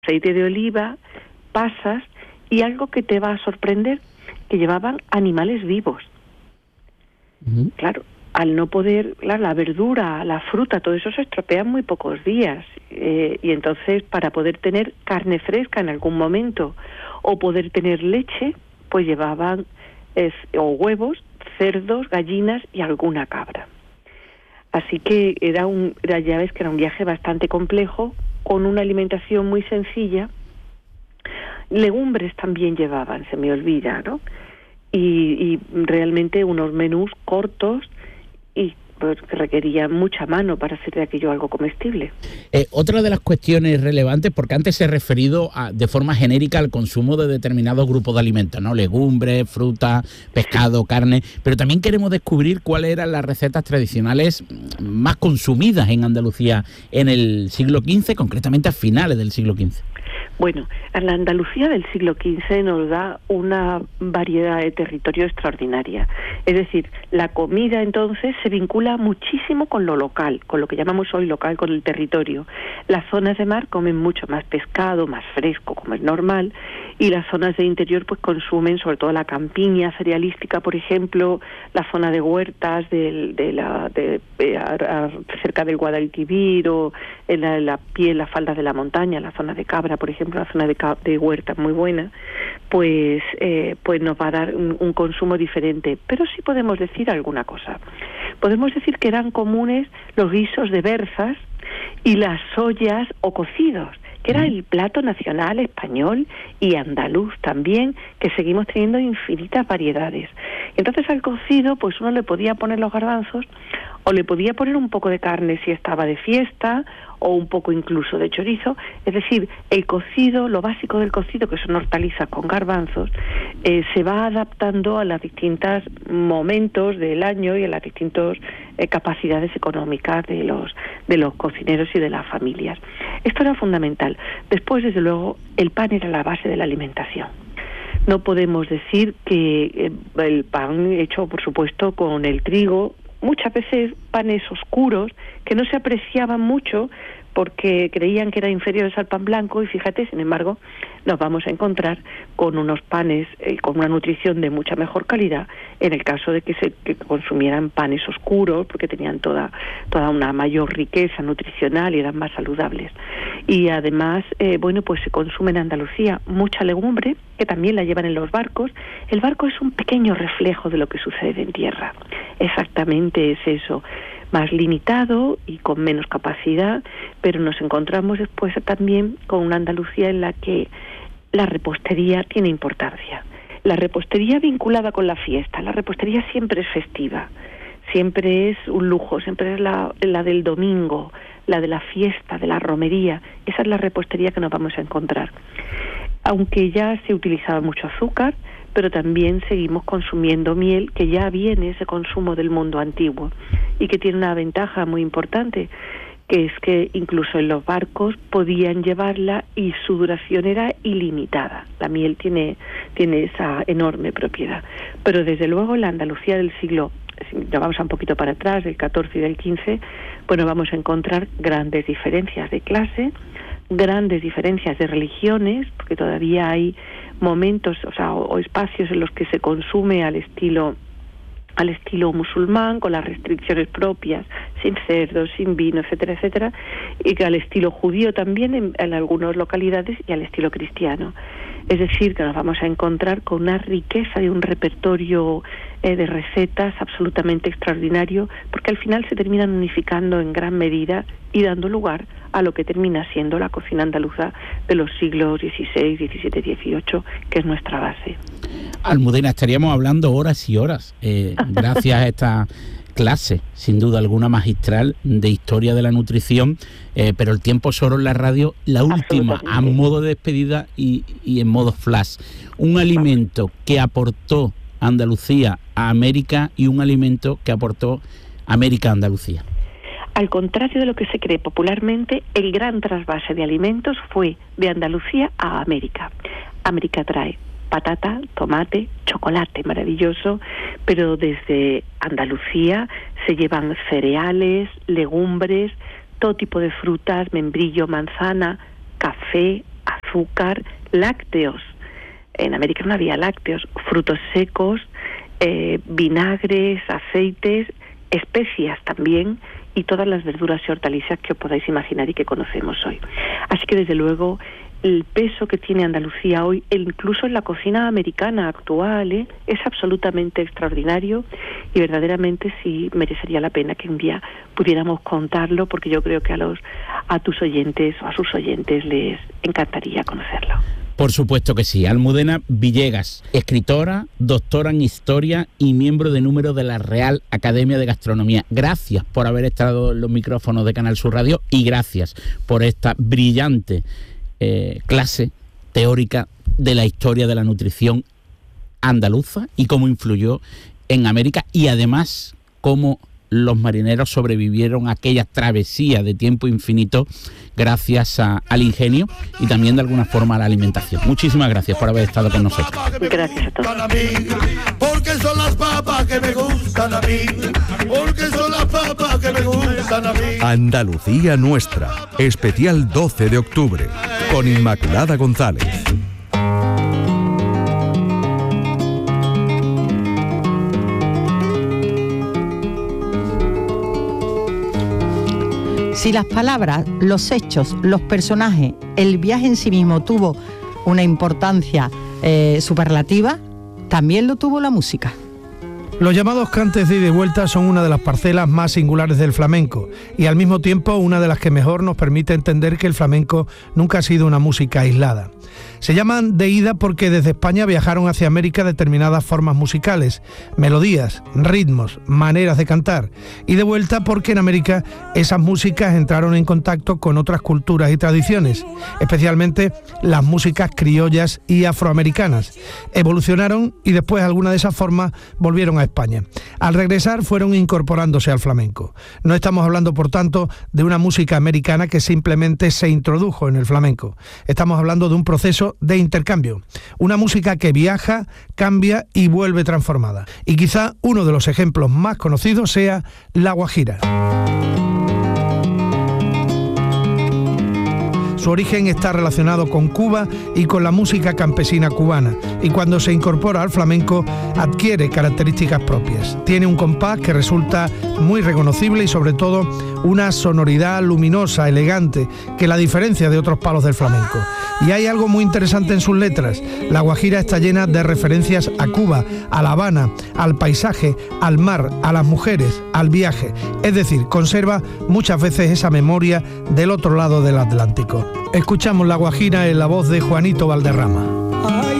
aceite de oliva, pasas y algo que te va a sorprender, que llevaban animales vivos. Uh-huh. Claro, al no poder, la verdura, la fruta, todo eso se estropea en muy pocos días. Y entonces, para poder tener carne fresca en algún momento o poder tener leche, pues llevaban o huevos, cerdos, gallinas y alguna cabra. Así que ya ves que era un viaje bastante complejo, con una alimentación muy sencilla. Legumbres también llevaban, se me olvida, ¿no? Y realmente unos menús cortos y pues, que requerían mucha mano para hacer de aquello algo comestible. Otra de las cuestiones relevantes, porque antes se ha referido de forma genérica al consumo de determinados grupos de alimentos, ¿no? Legumbres, fruta, pescado, carne, pero también queremos descubrir cuáles eran las recetas tradicionales más consumidas en Andalucía en el siglo XV, concretamente a finales del siglo XV. Bueno, la Andalucía del siglo XV nos da una variedad de territorio extraordinaria. Es decir, la comida entonces se vincula muchísimo con lo local, con lo que llamamos hoy local, con el territorio. Las zonas de mar comen mucho más pescado, más fresco, como es normal, y las zonas de interior pues consumen sobre todo la campiña cerealística, por ejemplo, la zona de huertas cerca del Guadalquivir o en la falda de la montaña, la zona de Cabra, por ejemplo, la zona de huerta muy buena, pues nos va a dar un consumo diferente. Pero sí podemos decir alguna cosa. Podemos decir que eran comunes los guisos de berzas y las ollas o cocidos, que era el plato nacional español y andaluz también, que seguimos teniendo infinitas variedades. Entonces al cocido, pues uno le podía poner los garbanzos o le podía poner un poco de carne si estaba de fiesta, o un poco incluso de chorizo. Es decir, el cocido, lo básico del cocido, que son hortalizas con garbanzos, se va adaptando a los distintos momentos del año y a las distintas capacidades económicas de los cocineros y de las familias. Esto era fundamental. Después, desde luego, el pan era la base de la alimentación. No podemos decir que el pan hecho, por supuesto, con el trigo, muchas veces panes oscuros que no se apreciaban mucho porque creían que eran inferiores al pan blanco, y fíjate, sin embargo, nos vamos a encontrar con unos panes con una nutrición de mucha mejor calidad en el caso de que consumieran panes oscuros, porque tenían toda una mayor riqueza nutricional y eran más saludables. Y además, pues se consume en Andalucía mucha legumbre, que también la llevan en los barcos. El barco es un pequeño reflejo de lo que sucede en tierra. Exactamente es eso, más limitado y con menos capacidad, pero nos encontramos después también con una Andalucía en la que la repostería tiene importancia. La repostería vinculada con la fiesta, la repostería siempre es festiva, siempre es un lujo, siempre es la del domingo, la de la fiesta, de la romería. Esa es la repostería que nos vamos a encontrar. Aunque ya se utilizaba mucho azúcar, pero también seguimos consumiendo miel, que ya viene ese consumo del mundo antiguo y que tiene una ventaja muy importante, que es que incluso en los barcos podían llevarla y su duración era ilimitada. La miel tiene esa enorme propiedad. Pero desde luego la Andalucía del siglo, ya vamos un poquito para atrás, del XIV y del XV, bueno, vamos a encontrar grandes diferencias de clase, grandes diferencias de religiones, porque todavía hay momentos, o espacios en los que se consume al estilo musulmán, con las restricciones propias, sin cerdo, sin vino, etcétera, etcétera, y que al estilo judío también en algunas localidades, y al estilo cristiano. Es decir, que nos vamos a encontrar con una riqueza de un repertorio de recetas absolutamente extraordinario, porque al final se terminan unificando en gran medida y dando lugar a lo que termina siendo la cocina andaluza de los siglos XVI, XVII, XVIII, que es nuestra base. Almudena, estaríamos hablando horas y horas, gracias a esta clase, sin duda alguna magistral, de historia de la nutrición, pero el tiempo es oro en la radio. La última, a modo de despedida y en modo flash, un alimento que aportó Andalucía a América y un alimento que aportó América a Andalucía. Al contrario de lo que se cree popularmente, el gran trasvase de alimentos fue de Andalucía a América. América trae patata, tomate, chocolate maravilloso, pero desde Andalucía se llevan cereales, legumbres, todo tipo de frutas, membrillo, manzana, café, azúcar, lácteos. En América no había lácteos, frutos secos, vinagres, aceites, especias también, y todas las verduras y hortalizas que os podáis imaginar y que conocemos hoy. Así que desde luego el peso que tiene Andalucía hoy, incluso en la cocina americana actual, es absolutamente extraordinario, y verdaderamente sí merecería la pena que un día pudiéramos contarlo, porque yo creo que a tus oyentes o a sus oyentes les encantaría conocerlo. Por supuesto que sí. Almudena Villegas, escritora, doctora en Historia y miembro de número de la Real Academia de Gastronomía. Gracias por haber estado en los micrófonos de Canal Sur Radio, y gracias por esta brillante clase teórica de la historia de la nutrición andaluza y cómo influyó en América, y además cómo los marineros sobrevivieron a aquella travesía de tiempo infinito gracias al ingenio y también de alguna forma a la alimentación. Muchísimas gracias por haber estado con nosotros. Gracias a todos. Porque son las papas que me gustan a mí, porque son las papas que me gustan a mí. Andalucía Nuestra, especial 12 de octubre, con Inmaculada González. Si las palabras, los hechos, los personajes, el viaje en sí mismo tuvo una importancia superlativa, también lo tuvo la música. Los llamados cantes de ida y vuelta son una de las parcelas más singulares del flamenco, y al mismo tiempo una de las que mejor nos permite entender que el flamenco nunca ha sido una música aislada. Se llaman de ida porque desde España viajaron hacia América determinadas formas musicales, melodías, ritmos, maneras de cantar, y de vuelta porque en América esas músicas entraron en contacto con otras culturas y tradiciones, especialmente las músicas criollas y afroamericanas. Evolucionaron y después algunas de esas formas volvieron a España. Al regresar fueron incorporándose al flamenco. No estamos hablando, por tanto, de una música americana que simplemente se introdujo en el flamenco. Estamos hablando de un proceso de intercambio, una música que viaja, cambia y vuelve transformada. Y quizá uno de los ejemplos más conocidos sea la guajira. Su origen está relacionado con Cuba y con la música campesina cubana, y cuando se incorpora al flamenco adquiere características propias. Tiene un compás que resulta muy reconocible y sobre todo una sonoridad luminosa, elegante, que la diferencia de otros palos del flamenco. Y hay algo muy interesante en sus letras. La guajira está llena de referencias a Cuba, a La Habana, al paisaje, al mar, a las mujeres, al viaje. Es decir, conserva muchas veces esa memoria del otro lado del Atlántico. Escuchamos la guajira en la voz de Juanito Valderrama.